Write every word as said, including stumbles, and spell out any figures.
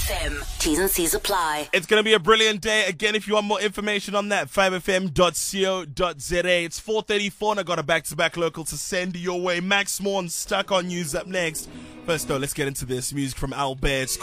F M. T's and C's apply. It's going to be a brilliant day. Again, if you want more information on that, five f m dot co dot z a. It's four thirty-four and I got a back-to-back local to send your way. Max Morn, Stuck on News up next. First though, let's get into this music from Albert.